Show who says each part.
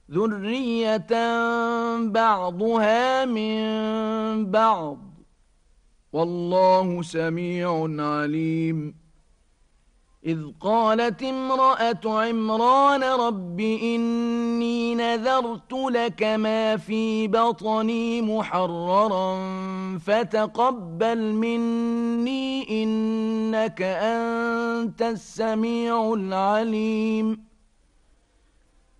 Speaker 1: ذرية بعضها من بعض والله سميع عليم إذ قالت امرأة عمران رب إني نذرت لك ما في بطني محررا فتقبل مني إنك أنت السميع العليم